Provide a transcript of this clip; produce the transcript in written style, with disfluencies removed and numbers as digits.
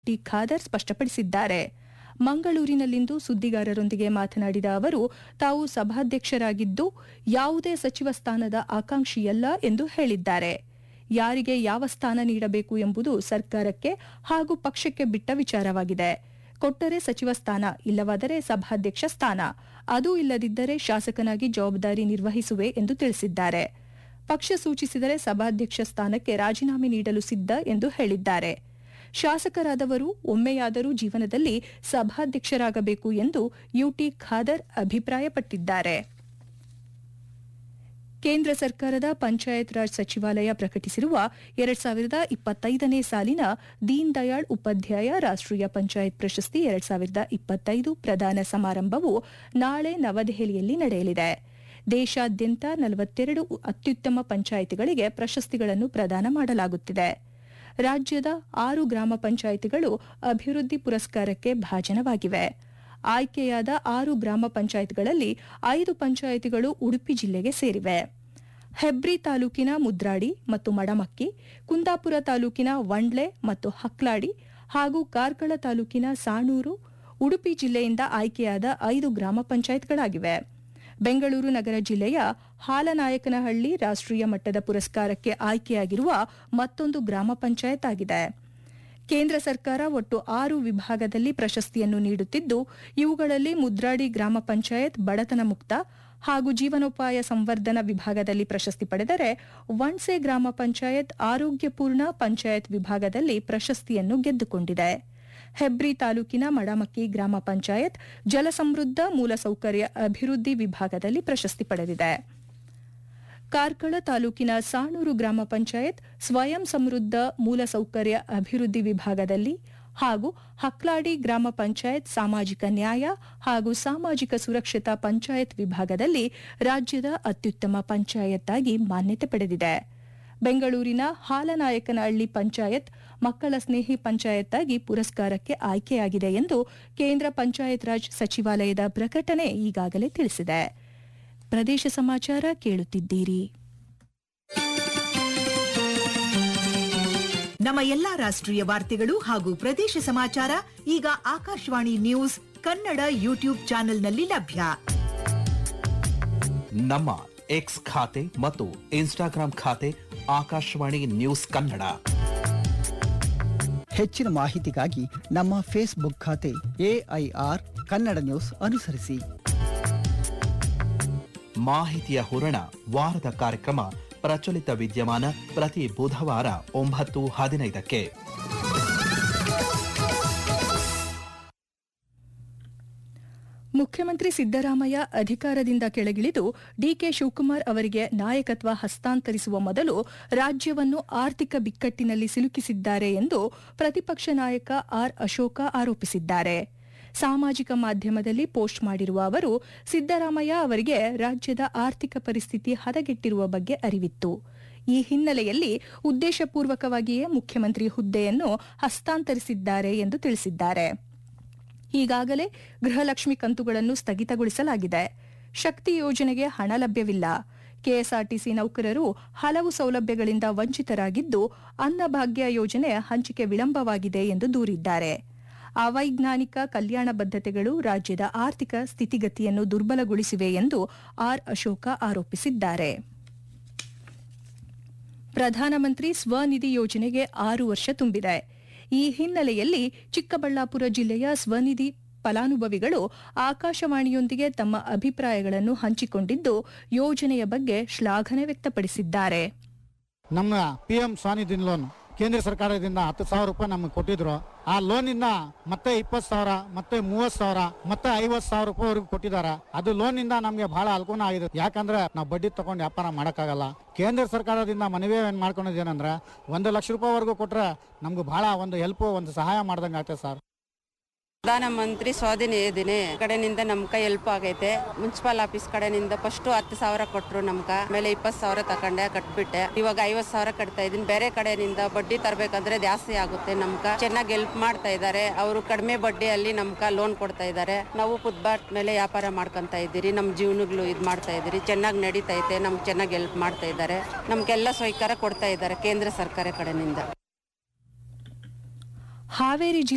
T Khader ಸ್ಪಷ್ಟಪಡಿಸಿದ್ದಾರೆ. ಮಂಗಳೂರಿನಲ್ಲಿಂದು ಸುದ್ದಿಗಾರರೊಂದಿಗೆ ಮಾತನಾಡಿದ ಅವರು, ತಾವು ಸಭಾಧ್ಯಕ್ಷರಾಗಿದ್ದು ಯಾವುದೇ ಸಚಿವ ಸ್ಥಾನದ ಆಕಾಂಕ್ಷಿಯಲ್ಲ ಎಂದು ಹೇಳಿದ್ದಾರೆ. ಯಾರಿಗೆ ಯಾವ ಸ್ಥಾನ ನೀಡಬೇಕು ಎಂಬುದು ಸರ್ಕಾರಕ್ಕೆ ಹಾಗೂ ಪಕ್ಷಕ್ಕೆ ಬಿಟ್ಟ ವಿಚಾರವಾಗಿದೆ. ಕೊಟ್ಟರೆ ಸಚಿವ ಸ್ಥಾನ, ಇಲ್ಲವಾದರೆ ಸಭಾಧ್ಯಕ್ಷ ಸ್ಥಾನ, ಅದೂ ಇಲ್ಲದಿದ್ದರೆ ಶಾಸಕನಾಗಿ ಜವಾಬ್ದಾರಿ ನಿರ್ವಹಿಸುವೆ ಎಂದು ತಿಳಿಸಿದ್ದಾರೆ. ಪಕ್ಷ ಸೂಚಿಸಿದರೆ ಸಭಾಧ್ಯಕ್ಷ ಸ್ಥಾನಕ್ಕೆ ರಾಜೀನಾಮೆ ನೀಡಲು ಸಿದ್ಧ ಎಂದು ಹೇಳಿದ್ದಾರೆ. ಶಾಸಕರಾದವರು ಒಮ್ಮೆಯಾದರೂ ಜೀವನದಲ್ಲಿ ಸಭಾಧ್ಯಕ್ಷರಾಗಬೇಕು ಎಂದು ಯುಟಿ ಖಾದರ್ ಅಭಿಪ್ರಾಯಪಟ್ಟಿದ್ದಾರೆ. ಕೇಂದ್ರ ಸರ್ಕಾರದ ಪಂಚಾಯತ್ ರಾಜ್ ಸಚಿವಾಲಯ ಪ್ರಕಟಿಸಿರುವ 2025ನೇ ಸಾಲಿನ ದೀನ್ ದಯಾಳ್ ಉಪಾಧ್ಯಾಯ ರಾಷ್ಟ್ರೀಯ ಪಂಚಾಯತ್ ಪ್ರಶಸ್ತಿ 2025 ಪ್ರದಾನ ಸಮಾರಂಭವು ನಾಳೆ ನವದೆಹಲಿಯಲ್ಲಿ ನಡೆಯಲಿದೆ. ದೇಶಾದ್ಯಂತ 42 ಅತ್ಯುತ್ತಮ ಪಂಚಾಯಿತಿಗಳಿಗೆ ಪ್ರಶಸ್ತಿಗಳನ್ನು ಪ್ರದಾನ ಮಾಡಲಾಗುತ್ತಿದೆ. ರಾಜ್ಯದ 6 ಗ್ರಾಮ ಪಂಚಾಯಿತಿಗಳು ಅಭಿವೃದ್ಧಿ ಪುರಸ್ಕಾರಕ್ಕೆ ಭಾಜನವಾಗಿವೆ. ಆಯ್ಕೆಯಾದ 6 ಗ್ರಾಮ ಪಂಚಾಯತ್ಗಳಲ್ಲಿ 5 ಪಂಚಾಯಿತಿಗಳು ಉಡುಪಿ ಜಿಲ್ಲೆಗೆ ಸೇರಿವೆ. ಹೆಬ್ರಿ ತಾಲೂಕಿನ ಮುದ್ರಾಡಿ ಮತ್ತು ಮಡಮಕ್ಕಿ, ಕುಂದಾಪುರ ತಾಲೂಕಿನ ವಂಡ್ಲೆ ಮತ್ತು ಹಕ್ಲಾಡಿ ಹಾಗೂ ಕಾರ್ಕಳ ತಾಲೂಕಿನ ಸಾಣೂರು ಉಡುಪಿ ಜಿಲ್ಲೆಯಿಂದ ಆಯ್ಕೆಯಾದ 5 ಗ್ರಾಮ ಪಂಚಾಯತ್ಗಳಾಗಿವೆ. ಬೆಂಗಳೂರು ನಗರ ಜಿಲ್ಲೆಯ ಹಾಲನಾಯಕನಹಳ್ಳಿ ರಾಷ್ಟ್ರೀಯ ಮಟ್ಟದ ಪುರಸ್ಕಾರಕ್ಕೆ ಆಯ್ಕೆಯಾಗಿರುವ ಮತ್ತೊಂದು ಗ್ರಾಮ ಪಂಚಾಯತ್ ಆಗಿದೆ. ಕೇಂದ್ರ ಸರ್ಕಾರ ಒಟ್ಟು 6 ವಿಭಾಗದಲ್ಲಿ ಪ್ರಶಸ್ತಿಯನ್ನು ನೀಡುತ್ತಿದ್ದು, ಇವುಗಳಲ್ಲಿ ಮುದ್ರಾಡಿ ಗ್ರಾಮ ಪಂಚಾಯತ್ ಬಡತನ ಮುಕ್ತ ಹಾಗೂ ಜೀವನೋಪಾಯ ಸಂವರ್ಧನ ವಿಭಾಗದಲ್ಲಿ ಪ್ರಶಸ್ತಿ ಪಡೆದರೆ, ವಣ್ಸೆ ಗ್ರಾಮ ಪಂಚಾಯತ್ ಆರೋಗ್ಯಪೂರ್ಣ ಪಂಚಾಯತ್ ವಿಭಾಗದಲ್ಲಿ ಪ್ರಶಸ್ತಿಯನ್ನು ಗೆದ್ದುಕೊಂಡಿದೆ. ಹೆಬ್ರಿ ತಾಲೂಕಿನ ಮಡಮಕ್ಕಿ ಗ್ರಾಮ ಪಂಚಾಯತ್ ಜಲಸಮೃದ್ಧ ಮೂಲಸೌಕರ್ಯ ಅಭಿವೃದ್ಧಿ ವಿಭಾಗದಲ್ಲಿ ಪ್ರಶಸ್ತಿ ಪಡೆದಿದೆ. ಕಾರ್ಕಳ ತಾಲೂಕಿನ ಸಾಣೂರು ಗ್ರಾಮ ಪಂಚಾಯತ್ ಸ್ವಯಂ ಸಮೃದ್ಧ ಮೂಲಸೌಕರ್ಯ ಅಭಿವೃದ್ಧಿ ವಿಭಾಗದಲ್ಲಿ ಹಾಗೂ ಹಕ್ಲಾಡಿ ಗ್ರಾಮ ಪಂಚಾಯತ್ ಸಾಮಾಜಿಕ ನ್ಯಾಯ ಹಾಗೂ ಸಾಮಾಜಿಕ ಸುರಕ್ಷತಾ ಪಂಚಾಯತ್ ವಿಭಾಗದಲ್ಲಿ ರಾಜ್ಯದ ಅತ್ಯುತ್ತಮ ಪಂಚಾಯತ್ ಆಗಿ ಮಾನ್ಯತೆ ಪಡೆದಿದೆ. ಬೆಂಗಳೂರಿನ ಹಾಲನಾಯಕನಹಳ್ಳಿ ಪಂಚಾಯತ್ ಮಕ್ಕಳ ಸ್ನೇಹಿ ಪಂಚಾಯತ್ ಆಗಿ ಪುರಸ್ಕಾರಕ್ಕೆ ಆಯ್ಕೆಯಾಗಿದೆ ಎಂದು ಕೇಂದ್ರ ಪಂಚಾಯತ್ ರಾಜ್ ಸಚಿವಾಲಯದ ಪ್ರಕಟಣೆ ಈಗಾಗಲೇ ತಿಳಿಸಿದೆ. ಪ್ರದೇಶ ಸಮಾಚಾರ ಕೇಳುತ್ತಿದ್ದೀರಿ. ನಮ್ಮ ಎಲ್ಲಾ ರಾಷ್ಟ್ರೀಯ ವಾರ್ತೆಗಳು ಹಾಗೂ ಪ್ರದೇಶ ಸಮಾಚಾರ ಈಗ ಆಕಾಶವಾಣಿ ನ್ಯೂಸ್ ಕನ್ನಡ ಯೂಟ್ಯೂಬ್ ಚಾನೆಲ್ನಲ್ಲಿ ಲಭ್ಯ. ನಮ್ಮ ಎಕ್ಸ್ ಖಾತೆ ಮತ್ತು ಇನ್ಸ್ಟಾಗ್ರಾಂ ಖಾತೆ ಆಕಾಶವಾಣಿ ನ್ಯೂಸ್ ಕನ್ನಡ. ಹೆಚ್ಚಿನ ಮಾಹಿತಿಗಾಗಿ ನಮ್ಮ ಫೇಸ್ಬುಕ್ ಖಾತೆ ಎಐಆರ್ ಕನ್ನಡ ನ್ಯೂಸ್ ಅನುಸರಿಸಿ. ಮಾಹಿತಿಯ ಹೂರಣ ವಾರದ ಕಾರ್ಯಕ್ರಮ ಪ್ರಚಲಿತ ವಿದ್ಯಮಾನ ಪ್ರತಿ ಬುಧವಾರ 9:15ಕ್ಕೆ. ಮುಖ್ಯಮಂತ್ರಿ ಸಿದ್ದರಾಮಯ್ಯ ಅಧಿಕಾರದಿಂದ ಕೆಳಗಿಳಿದು ಡಿಕೆ ಶಿವಕುಮಾರ್ ಅವರಿಗೆ ನಾಯಕತ್ವ ಹಸ್ತಾಂತರಿಸುವ ಮೊದಲು ರಾಜ್ಯವನ್ನು ಆರ್ಥಿಕ ಬಿಕ್ಕಟ್ಟಿನಲ್ಲಿ ಸಿಲುಕಿಸಿದ್ದಾರೆ ಎಂದು ಪ್ರತಿಪಕ್ಷ ನಾಯಕ ಆರ್ ಅಶೋಕ ಆರೋಪಿಸಿದ್ದಾರೆ. ಸಾಮಾಜಿಕ ಮಾಧ್ಯಮದಲ್ಲಿ ಪೋಸ್ಟ್ ಮಾಡಿರುವ ಅವರು, ಸಿದ್ದರಾಮಯ್ಯ ಅವರಿಗೆ ರಾಜ್ಯದ ಆರ್ಥಿಕ ಪರಿಸ್ಥಿತಿ ಹದಗೆಟ್ಟಿರುವ ಬಗ್ಗೆ ಅರಿವಿತ್ತು. ಈ ಹಿನ್ನೆಲೆಯಲ್ಲಿ ಉದ್ದೇಶಪೂರ್ವಕವಾಗಿಯೇ ಮುಖ್ಯಮಂತ್ರಿ ಹುದ್ದೆಯನ್ನು ಹಸ್ತಾಂತರಿಸಿದ್ದಾರೆ ಎಂದು ತಿಳಿಸಿದ್ದಾರೆ. ಈಗಾಗಲೇ ಗೃಹಲಕ್ಷ್ಮಿ ಕಂತುಗಳನ್ನು ಸ್ಥಗಿತಗೊಳಿಸಲಾಗಿದೆ. ಶಕ್ತಿ ಯೋಜನೆಗೆ ಹಣ ಲಭ್ಯವಿಲ್ಲ. ಕೆಎಸ್ಆರ್ಟಿಸಿ ನೌಕರರು ಹಲವು ಸೌಲಭ್ಯಗಳಿಂದ ವಂಚಿತರಾಗಿದ್ದು, ಅನ್ನಭಾಗ್ಯ ಯೋಜನೆ ಹಂಚಿಕೆ ವಿಳಂಬವಾಗಿದೆ ಎಂದು ದೂರಿದ್ದಾರೆ. ಅವೈಜ್ಞಾನಿಕ ಕಲ್ಯಾಣ ಬದ್ಧತೆಗಳು ರಾಜ್ಯದ ಆರ್ಥಿಕ ಸ್ಥಿತಿಗತಿಯನ್ನು ದುರ್ಬಲಗೊಳಿಸಿವೆ ಎಂದು ಆರ್ ಅಶೋಕ ಆರೋಪಿಸಿದ್ದಾರೆ. ಪ್ರಧಾನಮಂತ್ರಿ ಸ್ವನಿಧಿ ಯೋಜನೆಗೆ 6 ವರ್ಷ ತುಂಬಿದೆ. ಈ ಹಿನ್ನೆಲೆಯಲ್ಲಿ ಚಿಕ್ಕಬಳ್ಳಾಪುರ ಜಿಲ್ಲೆಯ ಸ್ವನಿಧಿ ಫಲಾನುಭವಿಗಳು ಆಕಾಶವಾಣಿಯೊಂದಿಗೆ ತಮ್ಮ ಅಭಿಪ್ರಾಯಗಳನ್ನು ಹಂಚಿಕೊಂಡಿದ್ದು, ಯೋಜನೆಯ ಬಗ್ಗೆ ಶ್ಲಾಘನೆ ವ್ಯಕ್ತಪಡಿಸಿದ್ದಾರೆ. ನಮ್ಮ ಪಿಎಂ ಸ್ವನಿಧಿ ಲೋನ್ ಕೇಂದ್ರ ಸರ್ಕಾರದಿಂದ 10,000 ರೂಪಾಯಿ ನಮಗೆ ಕೊಟ್ಟಿದ್ರು. ಆ ಲೋನ್ ಇಂದ ಮತ್ತೆ 20,000 ಮತ್ತೆ 30,000 ಮತ್ತೆ 50,000 ರೂಪಾಯಿವರೆಗೂ ಕೊಟ್ಟಿದ್ದಾರೆ. ಅದು ಲೋನ್ ಇಂದ ನಮ್ಗೆ ಬಹಳ ಅನುಕೂಲ ಆಗಿದೆ. ಯಾಕಂದ್ರೆ ನಾವು ಬಡ್ಡಿ ತಗೊಂಡು ವ್ಯಾಪಾರ ಮಾಡಕ್ಕಾಗಲ್ಲ. ಕೇಂದ್ರ ಸರ್ಕಾರದಿಂದ ಮನವಿ ಏನ್ ಮಾಡ್ಕೊಂಡಿದ್ದೇನೆಂದ್ರೆ 1 ಲಕ್ಷ ರೂಪಾಯಿವರೆಗೂ ಕೊಟ್ರೆ ನಮ್ಗೆ ಬಹಳ ಒಂದು ಹೆಲ್ಪ್, ಒಂದು ಸಹಾಯ ಮಾಡ್ದಂಗೆ ಆಗ್ತದೆ ಸರ್. ಪ್ರಧಾನಮಂತ್ರಿ ಸ್ವಾಧೀನ ಯೋಜನೆ ಕಡೆನಿಂದ ನಮ್ಕ ಹೆಲ್ಪ್ ಆಗೈತೆ. ಮುನ್ಸಿಪಲ್ ಆಫೀಸ್ ಕಡೆನಿಂದ ಫಸ್ಟ್ 10,000 ಕೊಟ್ರು ನಮ್ಕ, ಆಮೇಲೆ 20,000 ತಕೊಂಡೆ ಕಟ್ಬಿಟ್ಟೆ. ಇವಾಗ 50,000 ಕಟ್ತಾ ಇದೀನಿ. ಬೇರೆ ಕಡೆನಿಂದ ಬಡ್ಡಿ ತರಬೇಕಂದ್ರೆ ಜಾಸ್ತಿ ಆಗುತ್ತೆ. ನಮ್ಕ ಚೆನ್ನಾಗಿ ಹೆಲ್ಪ್ ಮಾಡ್ತಾ ಇದ್ದಾರೆ. ಅವರು ಕಡಿಮೆ ಬಡ್ಡಿಯಲ್ಲಿ ನಮ್ಕ ಲೋನ್ ಕೊಡ್ತಾ ಇದ್ದಾರೆ. ನಾವು ಫುಟ್ಬಾತ್ ಮೇಲೆ ವ್ಯಾಪಾರ ಮಾಡ್ಕೊಂತ ಇದ್ದೀರಿ. ನಮ್ಮ ಜೀವನಗಳು ಇದು ಮಾಡ್ತಾ ಇದ್ದೀರಿ. ಚೆನ್ನಾಗಿ ನಡೀತಾ ಐತೆ. ನಮ್ಗೆ ಚೆನ್ನಾಗಿ ಹೆಲ್ಪ್ ಮಾಡ್ತಾ ಇದ್ದಾರೆ. ನಮ್ಗೆಲ್ಲ ಸಹಕಾರ ಕೊಡ್ತಾ ಇದ್ದಾರೆ ಕೇಂದ್ರ ಸರ್ಕಾರ ಕಡೆನಿಂದ. ಹಾವೇರಿ